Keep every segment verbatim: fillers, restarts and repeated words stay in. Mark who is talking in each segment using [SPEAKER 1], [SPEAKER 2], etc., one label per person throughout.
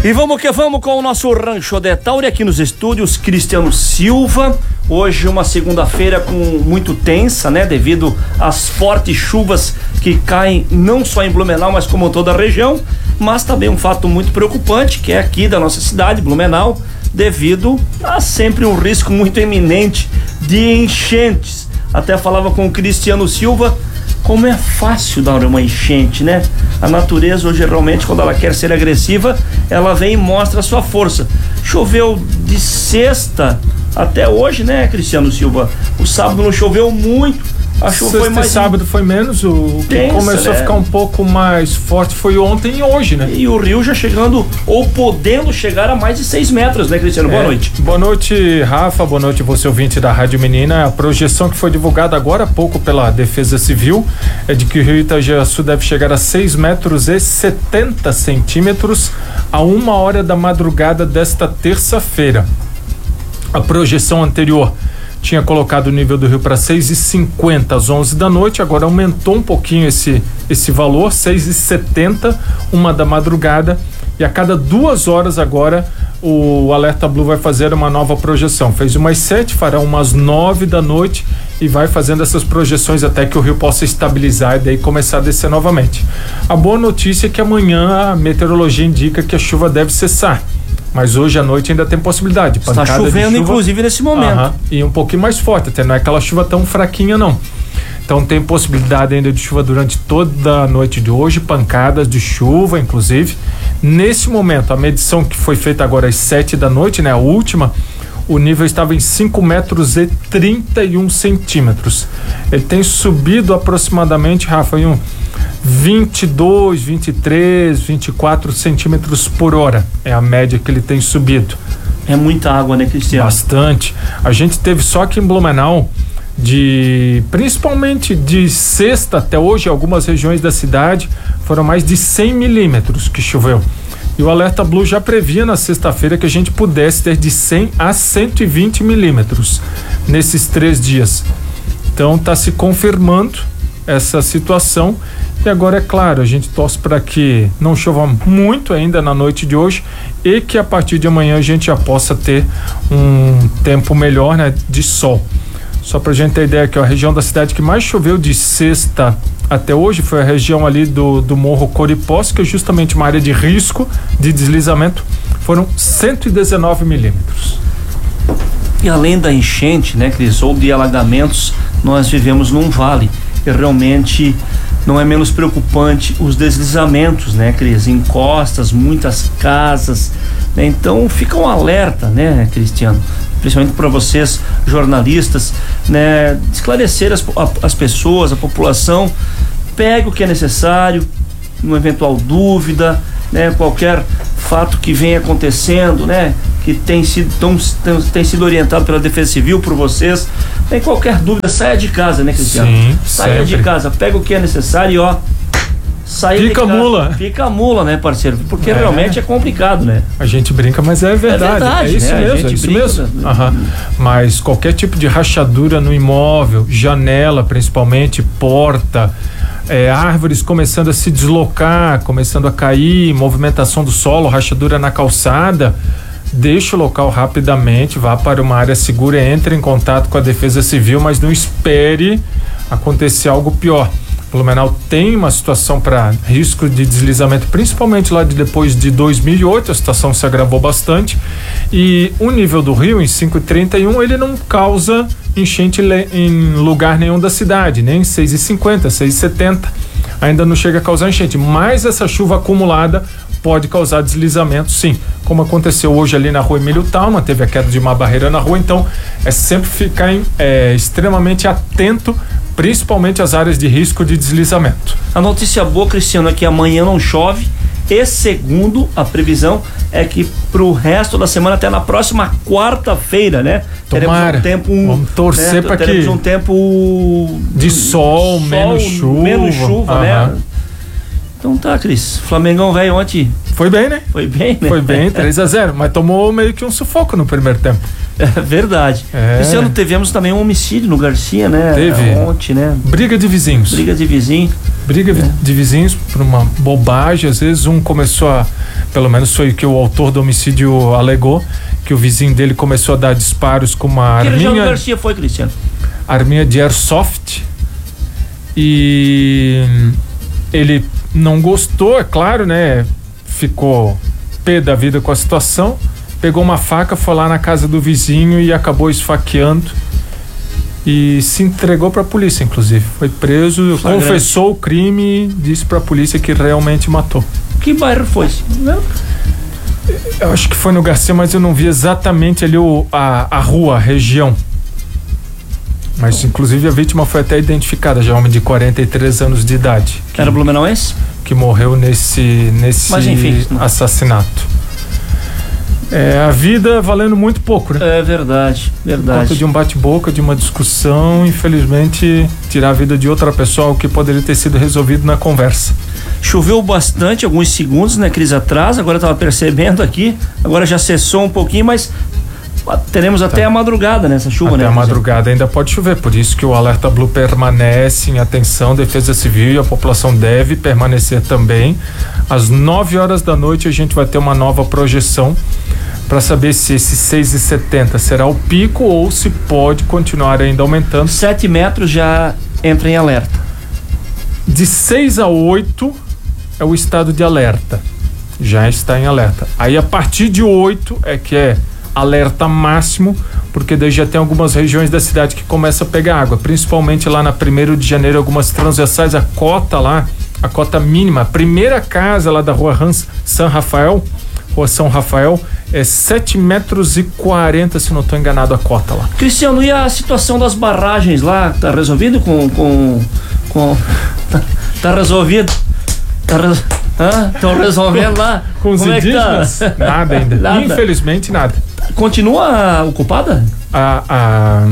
[SPEAKER 1] E vamos que vamos com o nosso Rancho de Tauri aqui nos estúdios, Cristiano Silva. Hoje uma segunda-feira com muito tensa, né? Devido às fortes chuvas que caem não só em Blumenau, mas como toda a região. Mas também um fato muito preocupante, que é aqui da nossa cidade, Blumenau, devido a sempre um risco muito iminente de enchentes. Até falava com o Cristiano Silva, como é fácil dar uma enchente, né? A natureza hoje realmente, quando ela quer ser agressiva, ela vem e mostra a sua força. Choveu de sexta até hoje, né, Cristiano Silva? O sábado não choveu muito. A chuva
[SPEAKER 2] Sexta
[SPEAKER 1] foi mais
[SPEAKER 2] e sábado foi menos, o que
[SPEAKER 1] tensa,
[SPEAKER 2] começou
[SPEAKER 1] né?
[SPEAKER 2] a ficar um pouco mais forte foi ontem e hoje, né?
[SPEAKER 1] E o rio já chegando, ou podendo chegar a mais de seis metros, né, Cristiano? Boa
[SPEAKER 2] É.
[SPEAKER 1] noite.
[SPEAKER 2] Boa noite, Rafa, boa noite você ouvinte da Rádio Menina. A projeção que foi divulgada agora há pouco pela Defesa Civil é de que o rio Itajaçu deve chegar a seis metros e setenta centímetros a uma hora da madrugada desta terça-feira. A projeção anterior tinha colocado o nível do rio para seis e cinquenta às onze da noite, agora aumentou um pouquinho esse, esse valor, seis e setenta, uma da madrugada, e a cada duas horas agora o Alerta Blue vai fazer uma nova projeção. Fez umas sete, fará umas nove da noite e vai fazendo essas projeções até que o rio possa estabilizar e daí começar a descer novamente. A boa notícia é que amanhã a meteorologia indica que a chuva deve cessar. Mas hoje à noite ainda tem possibilidade.
[SPEAKER 1] Está chovendo, inclusive, nesse momento.
[SPEAKER 2] Aham, e um pouquinho mais forte, até não é aquela chuva tão fraquinha, não. Então tem possibilidade ainda de chuva durante toda a noite de hoje, pancadas de chuva, inclusive. Nesse momento, a medição que foi feita agora às sete da noite, né, a última, o nível estava em cinco metros e trinta e um centímetros. Ele tem subido aproximadamente, Rafa, em um vinte e dois, vinte e três, vinte e quatro centímetros por hora. É a média que ele tem subido.
[SPEAKER 1] É muita água, né, Cristiano?
[SPEAKER 2] Bastante. A gente teve só aqui em Blumenau, de principalmente de sexta até hoje, algumas regiões da cidade, foram mais de cem milímetros que choveu. E o Alerta Blue já previa na sexta-feira que a gente pudesse ter de cem a cento e vinte milímetros nesses três dias. Então está se confirmando essa situação. E agora, é claro, a gente torce para que não chova muito ainda na noite de hoje e que a partir de amanhã a gente já possa ter um tempo melhor, né, de sol. Só pra gente ter ideia que a região da cidade que mais choveu de sexta até hoje foi a região ali do, do Morro Coripós, que é justamente uma área de risco de deslizamento. Foram cento e dezenove milímetros.
[SPEAKER 1] E além da enchente, né, Cris, ou de alagamentos, nós vivemos num vale. E realmente não é menos preocupante os deslizamentos, né, Cris? Encostas, muitas casas, né? Então fica um alerta, né, Cristiano? Principalmente para vocês, jornalistas, né? Esclarecer as, as pessoas, a população. Pegue o que é necessário, uma eventual dúvida, né? Qualquer fato que venha acontecendo, né? Que tem sido, tão, tem, tem sido orientado pela Defesa Civil, por vocês. Tem qualquer dúvida, saia de casa, né, Cristiano?
[SPEAKER 2] Sim,
[SPEAKER 1] saia
[SPEAKER 2] sempre.
[SPEAKER 1] de casa, pega o que é necessário e ó, saia
[SPEAKER 2] Pica
[SPEAKER 1] de casa.
[SPEAKER 2] mula.
[SPEAKER 1] Pica mula, né, parceiro? Porque
[SPEAKER 2] É.
[SPEAKER 1] realmente é complicado, né?
[SPEAKER 2] A gente brinca, mas é verdade.
[SPEAKER 1] É verdade,
[SPEAKER 2] é isso
[SPEAKER 1] né? A
[SPEAKER 2] mesmo,
[SPEAKER 1] gente
[SPEAKER 2] é isso
[SPEAKER 1] brinca,
[SPEAKER 2] mesmo.
[SPEAKER 1] né?
[SPEAKER 2] Aham. Mas qualquer tipo de rachadura no imóvel, janela principalmente, porta, é, árvores começando a se deslocar, começando a cair, movimentação do solo, rachadura na calçada, deixe o local rapidamente, vá para uma área segura, entre em contato com a Defesa Civil, mas não espere acontecer algo pior. Blumenau tem uma situação para risco de deslizamento, principalmente lá de depois de dois mil e oito, a situação se agravou bastante, e o nível do rio em cinco e trinta e um ele não causa enchente em lugar nenhum da cidade, nem seis e cinquenta, seis e setenta, ainda não chega a causar enchente, mas essa chuva acumulada pode causar deslizamento, sim, como aconteceu hoje ali na rua Emílio Talma, teve a queda de uma barreira na rua. Então é sempre ficar em, é, extremamente atento, principalmente às áreas de risco de deslizamento.
[SPEAKER 1] A notícia boa, Cristiano, é que amanhã não chove, e segundo a previsão é que pro resto da semana, até na próxima quarta-feira, né?
[SPEAKER 2] Tomara.
[SPEAKER 1] Teremos um tempo, um,
[SPEAKER 2] vamos torcer, né, para que
[SPEAKER 1] teremos um tempo
[SPEAKER 2] de sol, sol menos chuva,
[SPEAKER 1] menos chuva,
[SPEAKER 2] uhum.
[SPEAKER 1] né? Então tá, Cris. Flamengão velho ontem.
[SPEAKER 2] Foi bem, né?
[SPEAKER 1] Foi bem, né?
[SPEAKER 2] Foi bem, três a zero, mas tomou meio que um sufoco no primeiro tempo.
[SPEAKER 1] É verdade.
[SPEAKER 2] É.
[SPEAKER 1] Esse ano tivemos também um homicídio no Garcia, né?
[SPEAKER 2] Teve.
[SPEAKER 1] Ontem, né?
[SPEAKER 2] Briga de vizinhos.
[SPEAKER 1] Briga de vizinho.
[SPEAKER 2] Briga é. de vizinhos por uma bobagem. Às vezes um começou a, pelo menos foi o que o autor do homicídio alegou, que o vizinho dele começou a dar disparos com uma
[SPEAKER 1] que
[SPEAKER 2] arminha.
[SPEAKER 1] Que Garcia foi, Cristiano?
[SPEAKER 2] Arminha de airsoft. E ele não gostou, é claro, né? Ficou pé da vida com a situação. Pegou uma faca, foi lá na casa do vizinho e acabou esfaqueando. E se entregou para a polícia, inclusive. Foi preso, Flagrante. confessou o crime e disse para a polícia que realmente matou.
[SPEAKER 1] Que bairro foi? Não?
[SPEAKER 2] Eu acho que foi no Garcia, mas eu não vi exatamente ali o, a, a rua, a região. Mas inclusive a vítima foi até identificada, já homem de quarenta e três anos de idade. Que,
[SPEAKER 1] Era blumenauense?
[SPEAKER 2] Que morreu nesse, nesse
[SPEAKER 1] mas, enfim,
[SPEAKER 2] assassinato. É, a vida valendo muito pouco, né?
[SPEAKER 1] É verdade, verdade.
[SPEAKER 2] Por conta de um bate-boca, de uma discussão, infelizmente, tirar a vida de outra pessoa, o que poderia ter sido resolvido na conversa.
[SPEAKER 1] Choveu bastante, alguns segundos, né, Cris, atrás, agora eu tava percebendo aqui, agora já cessou um pouquinho, mas teremos até tá. a madrugada nessa chuva,
[SPEAKER 2] até
[SPEAKER 1] né?
[SPEAKER 2] Até a madrugada ainda pode chover, por isso que o alerta Blue permanece em atenção, Defesa Civil, e a população deve permanecer também. Às nove horas da noite a gente vai ter uma nova projeção para saber se esse seis e setenta será o pico ou se pode continuar ainda aumentando.
[SPEAKER 1] sete metros já entra em alerta.
[SPEAKER 2] De seis a oito é o estado de alerta. Já está em alerta. Aí a partir de oito é que é alerta máximo, porque daí já tem algumas regiões da cidade que começa a pegar água, principalmente lá na primeiro de janeiro, algumas transversais, a cota lá, a cota mínima, a primeira casa lá da rua Hans, São Rafael, rua São Rafael, é sete metros e quarenta, se não estou enganado, a cota lá.
[SPEAKER 1] Cristiano, e a situação das barragens lá, tá resolvido com, com, com tá, tá resolvido? Tá res... Estão resolvendo lá?
[SPEAKER 2] Com os
[SPEAKER 1] Como
[SPEAKER 2] indígenas?
[SPEAKER 1] É que tá?
[SPEAKER 2] Nada ainda.
[SPEAKER 1] Nada.
[SPEAKER 2] Infelizmente, nada.
[SPEAKER 1] Continua ocupada?
[SPEAKER 2] A, a,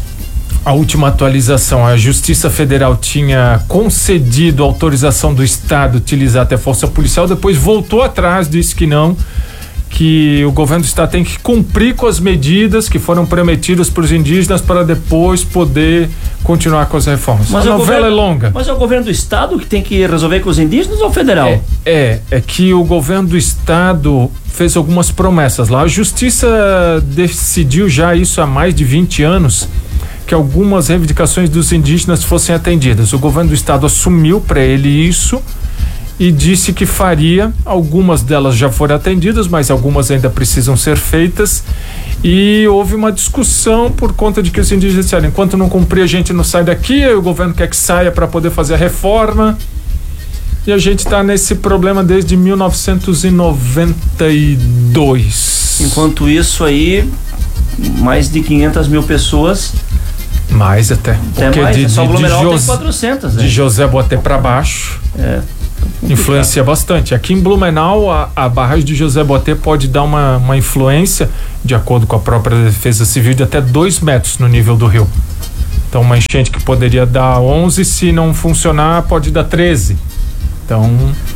[SPEAKER 2] a última atualização, a Justiça Federal tinha concedido autorização do Estado utilizar até força policial, depois voltou atrás, disse que não, que o governo do Estado tem que cumprir com as medidas que foram prometidas para os indígenas para depois poder continuar com as reformas.
[SPEAKER 1] Mas
[SPEAKER 2] a novela
[SPEAKER 1] governo,
[SPEAKER 2] é longa.
[SPEAKER 1] Mas é o governo do Estado que tem que resolver com os indígenas ou o federal?
[SPEAKER 2] É, é, é que o governo do Estado fez algumas promessas lá. A Justiça decidiu já isso há mais de vinte anos, que algumas reivindicações dos indígenas fossem atendidas. O governo do Estado assumiu para ele isso e disse que faria. Algumas delas já foram atendidas, mas algumas ainda precisam ser feitas. E houve uma discussão por conta de que os indígenas disseram: enquanto não cumprir, a gente não sai daqui, o governo quer que saia para poder fazer a reforma. E a gente está nesse problema desde mil novecentos e noventa e dois.
[SPEAKER 1] Enquanto isso aí, mais de quinhentas mil pessoas.
[SPEAKER 2] Mais até.
[SPEAKER 1] Até
[SPEAKER 2] porque
[SPEAKER 1] mais,
[SPEAKER 2] de,
[SPEAKER 1] só
[SPEAKER 2] de,
[SPEAKER 1] Blumenau
[SPEAKER 2] de,
[SPEAKER 1] tem
[SPEAKER 2] Jos,
[SPEAKER 1] quatrocentas, né?
[SPEAKER 2] de José Boaté para baixo.
[SPEAKER 1] É.
[SPEAKER 2] Influencia bastante. Aqui em Blumenau, a, a barragem de José Boaté pode dar uma, uma influência, de acordo com a própria Defesa Civil, de até dois metros no nível do rio. Então, uma enchente que poderia dar onze, se não funcionar, pode dar treze. Então.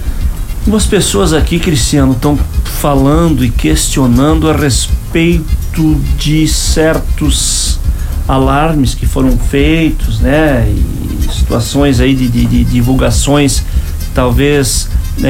[SPEAKER 1] Umas pessoas aqui, Cristiano, estão falando e questionando a respeito de certos alarmes que foram feitos, né? E situações aí de, de, de divulgações, talvez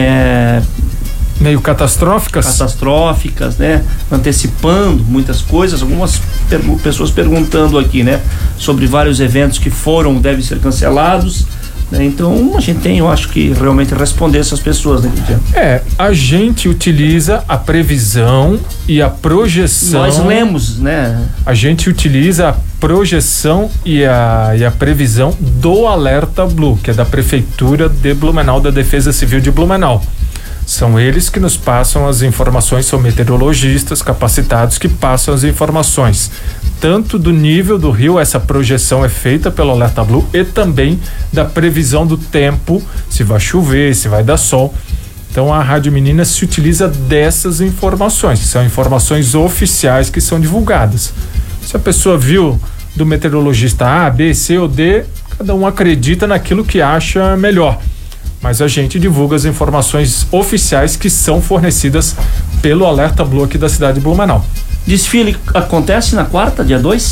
[SPEAKER 1] é,
[SPEAKER 2] meio catastróficas.
[SPEAKER 1] Catastróficas, né? Antecipando muitas coisas. Algumas pergu- pessoas perguntando aqui, né? Sobre vários eventos que foram, devem ser cancelados. Então a gente tem, eu acho que realmente responder essas pessoas, né, Cristiano?
[SPEAKER 2] É, a gente utiliza a previsão e a projeção.
[SPEAKER 1] Nós lemos, né?
[SPEAKER 2] A gente utiliza a projeção e a, e a previsão do Alerta Blue, que é da Prefeitura de Blumenau, da Defesa Civil de Blumenau. São eles que nos passam as informações, são meteorologistas capacitados que passam as informações, tanto do nível do rio, essa projeção é feita pelo Alerta Blue, e também da previsão do tempo, se vai chover, se vai dar sol. Então a Rádio Menina se utiliza dessas informações, que são informações oficiais que são divulgadas. Se a pessoa viu do meteorologista A, B, C ou D, cada um acredita naquilo que acha melhor. Mas a gente divulga as informações oficiais que são fornecidas pelo Alerta Blue aqui da cidade de Blumenau.
[SPEAKER 1] Desfile acontece na quarta, dia dois?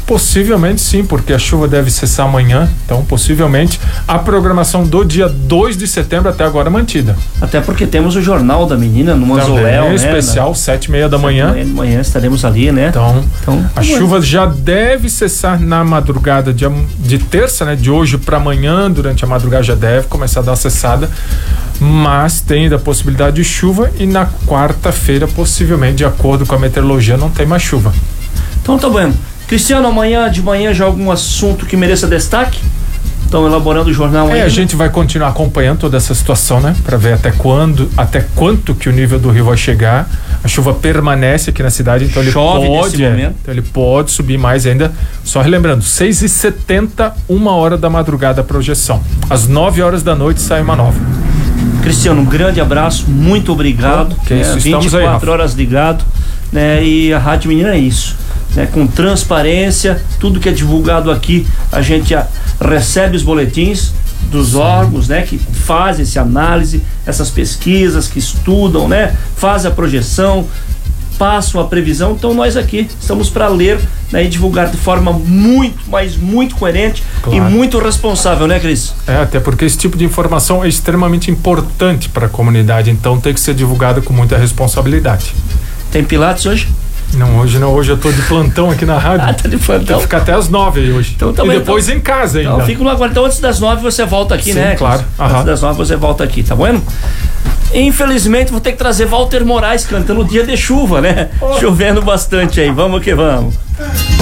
[SPEAKER 2] Possivelmente sim, porque a chuva deve cessar amanhã, então possivelmente a programação do dia dois de setembro até agora é mantida.
[SPEAKER 1] Até porque temos o Jornal da Menina no Mausoléu, né?
[SPEAKER 2] Especial,
[SPEAKER 1] Na...
[SPEAKER 2] sete e meia da manhã.
[SPEAKER 1] Sete e meia da manhã estaremos ali, né?
[SPEAKER 2] Então, então a
[SPEAKER 1] chuva
[SPEAKER 2] chuva já deve cessar na madrugada de, de terça, né? De hoje para amanhã, durante a madrugada já deve começar a dar uma cessada, mas tem ainda a possibilidade de chuva e na quarta-feira, possivelmente, de acordo com a meteorologia, não tem mais chuva.
[SPEAKER 1] Então tá bom. Cristiano, amanhã de manhã já algum assunto que mereça destaque? Estão elaborando o jornal aí?
[SPEAKER 2] É, a gente vai continuar acompanhando toda essa situação, né? Para ver até quando, até quanto que o nível do rio vai chegar. A chuva permanece aqui na cidade, então
[SPEAKER 1] Chove
[SPEAKER 2] ele pode,
[SPEAKER 1] nesse
[SPEAKER 2] é,
[SPEAKER 1] momento.
[SPEAKER 2] então ele pode subir mais ainda. Só relembrando, seis e setenta, uma hora da madrugada a projeção. Às nove horas da noite sai uma nova.
[SPEAKER 1] Cristiano, um grande abraço, muito obrigado.
[SPEAKER 2] Que é isso, estamos
[SPEAKER 1] vinte e quatro
[SPEAKER 2] aí,
[SPEAKER 1] horas ligado, né? E a Rádio Menina é isso, né? Com transparência, tudo que é divulgado aqui, a gente a, recebe os boletins dos órgãos, né? Que fazem essa análise, essas pesquisas, que estudam, né? Fazem a projeção, passam a previsão. Então nós aqui estamos para ler, né, e divulgar de forma muito, mas muito coerente, claro, e muito responsável, né, Cris?
[SPEAKER 2] É, até porque esse tipo de informação é extremamente importante para a comunidade, então tem que ser divulgado com muita responsabilidade.
[SPEAKER 1] Tem Pilates hoje?
[SPEAKER 2] Não, hoje não, hoje eu tô de plantão aqui na rádio.
[SPEAKER 1] Ah, tá de plantão?
[SPEAKER 2] Vou ficar até as nove aí hoje.
[SPEAKER 1] Então, também,
[SPEAKER 2] e depois
[SPEAKER 1] então,
[SPEAKER 2] em casa ainda.
[SPEAKER 1] Então, fico no aguardo. Então, antes das nove você volta aqui,
[SPEAKER 2] sim,
[SPEAKER 1] né?
[SPEAKER 2] Claro.
[SPEAKER 1] Antes
[SPEAKER 2] Aham.
[SPEAKER 1] das nove você volta aqui, tá bom? Infelizmente, vou ter que trazer Walter Moraes cantando Dia de Chuva, né? Oh. Chovendo bastante aí. Vamos que vamos.